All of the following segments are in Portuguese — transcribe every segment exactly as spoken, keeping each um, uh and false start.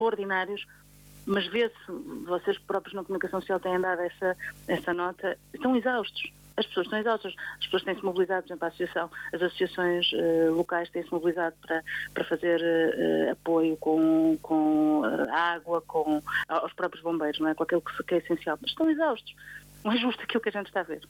extraordinários, mas vê-se, vocês próprios na comunicação social têm dado essa, essa nota, estão exaustos. As pessoas estão exaustas, as pessoas têm-se mobilizado, por exemplo, a associação, as associações uh, locais têm-se mobilizado para, para fazer uh, apoio com, com uh, água, com, aos próprios bombeiros, não é? Com aquilo que, que é essencial, mas estão exaustos. Não é justo aquilo que a gente está a ver.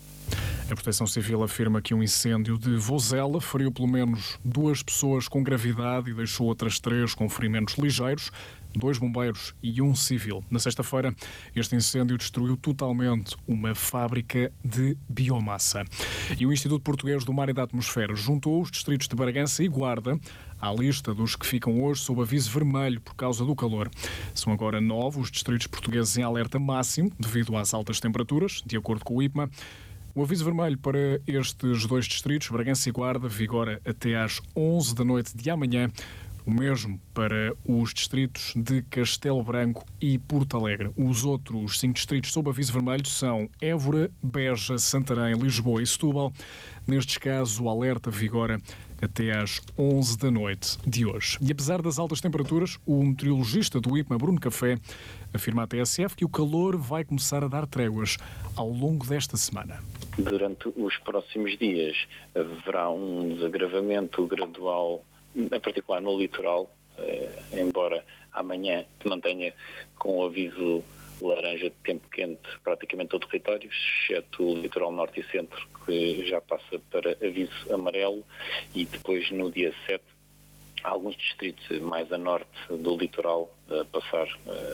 A Proteção Civil afirma que um incêndio de Vozela feriu pelo menos duas pessoas com gravidade e deixou outras três com ferimentos ligeiros, dois bombeiros e um civil. Na sexta-feira, este incêndio destruiu totalmente uma fábrica de biomassa. E o Instituto Português do Mar e da Atmosfera juntou os distritos de Bragança e Guarda à lista dos que ficam hoje sob aviso vermelho por causa do calor. São agora nove os distritos portugueses em alerta máximo devido às altas temperaturas, de acordo com o I P M A. O aviso vermelho para estes dois distritos, Bragança e Guarda, vigora até às onze da noite de amanhã. O mesmo para os distritos de Castelo Branco e Porto Alegre. Os outros cinco distritos sob aviso vermelho são Évora, Beja, Santarém, Lisboa e Setúbal. Nestes casos, o alerta vigora até às onze da noite de hoje. E apesar das altas temperaturas, o meteorologista do I P M A, Bruno Café, afirma à T S F que o calor vai começar a dar tréguas ao longo desta semana. Durante os próximos dias haverá um desagravamento gradual, em particular no litoral, eh, embora amanhã se mantenha com o aviso laranja de tempo quente praticamente todo o território, exceto o litoral norte e centro, que já passa para aviso amarelo, e depois no dia sete alguns distritos mais a norte do litoral a passar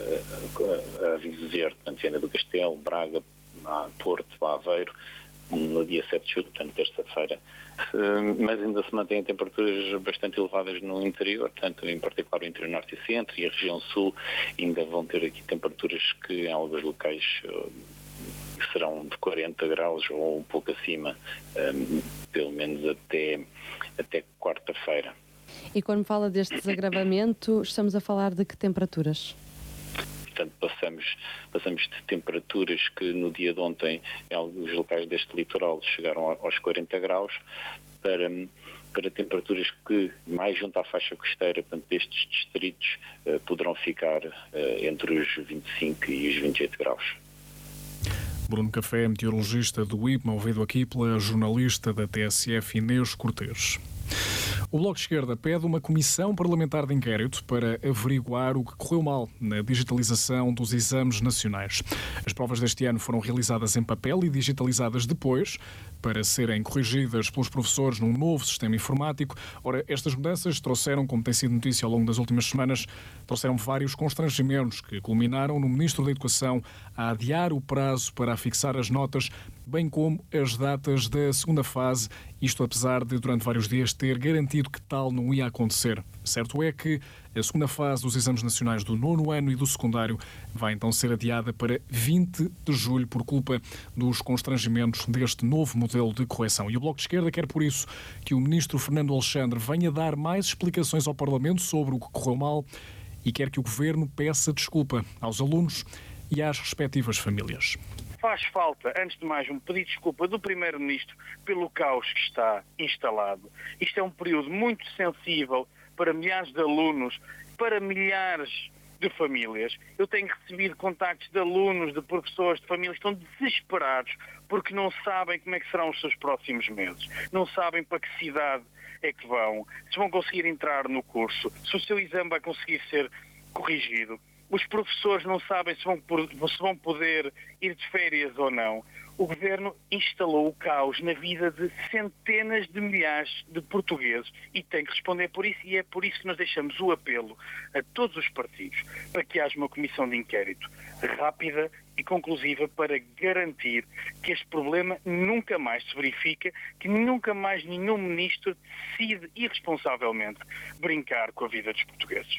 uh, a aviso verde, portanto, Viana do Castelo, Braga, Porto, Aveiro, no dia sete de julho, portanto, terça-feira. Mas ainda se mantêm temperaturas bastante elevadas no interior, portanto, em particular o interior norte e centro e a região sul ainda vão ter aqui temperaturas que em alguns locais serão de quarenta graus ou um pouco acima, pelo menos até, até quarta-feira. E quando fala deste desagravamento, estamos a falar de que temperaturas? Portanto, passamos, passamos de temperaturas que no dia de ontem, em alguns locais deste litoral, chegaram aos quarenta graus, para, para temperaturas que, mais junto à faixa costeira, portanto, destes distritos, eh, poderão ficar eh, entre os vinte e cinco e os vinte e oito graus. Bruno Café, meteorologista do I P M A, ouvido aqui pela jornalista da T S F, Inês Cortês. O Bloco de Esquerda pede uma comissão parlamentar de inquérito para averiguar o que correu mal na digitalização dos exames nacionais. As provas deste ano foram realizadas em papel e digitalizadas depois para serem corrigidas pelos professores num novo sistema informático. Ora, estas mudanças trouxeram, como tem sido notícia ao longo das últimas semanas, trouxeram vários constrangimentos que culminaram no Ministro da Educação a adiar o prazo para afixar as notas, bem como as datas da segunda fase, isto apesar de, durante vários dias, ter garantido que tal não ia acontecer. Certo é que a segunda fase dos exames nacionais do nono ano e do secundário vai então ser adiada para vinte de julho por culpa dos constrangimentos deste novo modelo de correção. E o Bloco de Esquerda quer, por isso, que o Ministro Fernando Alexandre venha dar mais explicações ao Parlamento sobre o que correu mal e quer que o Governo peça desculpa aos alunos e às respectivas famílias. Faz falta, antes de mais, um pedido de desculpa do Primeiro-Ministro pelo caos que está instalado. Isto é um período muito sensível para milhares de alunos, para milhares de famílias. Eu tenho recebido contactos de alunos, de professores, de famílias que estão desesperados porque não sabem como é que serão os seus próximos meses. Não sabem para que cidade é que vão, se vão conseguir entrar no curso, se o seu exame vai conseguir ser corrigido. Os professores não sabem se vão, se vão poder ir de férias ou não. O Governo instalou o caos na vida de centenas de milhares de portugueses e tem que responder por isso, e é por isso que nós deixamos o apelo a todos os partidos para que haja uma comissão de inquérito rápida e conclusiva para garantir que este problema nunca mais se verifica, que nunca mais nenhum ministro decide irresponsavelmente brincar com a vida dos portugueses.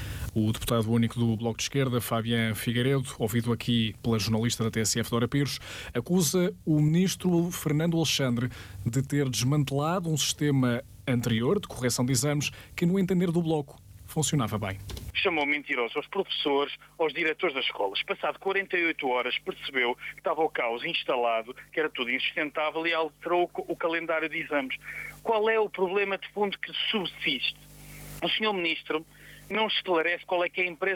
O deputado único do Bloco de Esquerda, Fabián Figueiredo, ouvido aqui pela jornalista da T S F, Dora Pires, acusa o ministro Fernando Alexandre de ter desmantelado um sistema anterior de correção de exames que, no entender do Bloco, funcionava bem. Chamou mentiroso aos professores, aos diretores das escolas. Passado quarenta e oito horas percebeu que estava o caos instalado, que era tudo insustentável, e alterou o calendário de exames. Qual é o problema de fundo que subsiste? O senhor ministro não esclarece qual é que é a empresa